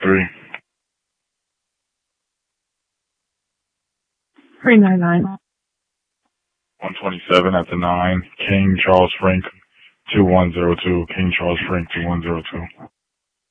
3. 399. 127 at the 9. King Charles Frank 2102. King Charles Frank 2102.